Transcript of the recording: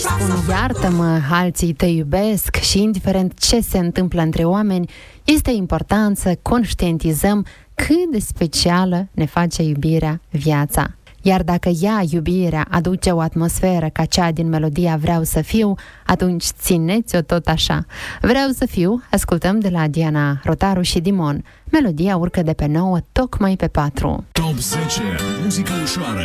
Spun iartă-mă, alții te iubesc și indiferent ce se întâmplă între oameni, este important să conștientizăm cât de specială ne face iubirea viața. Iar dacă ea, iubirea, aduce o atmosferă ca cea din melodia Vreau să fiu, atunci țineți-o tot așa. Vreau să fiu, ascultăm de la Diana Rotaru și Dimon. Melodia urcă de pe 9 tocmai pe 4. Top 10, muzică ușoară.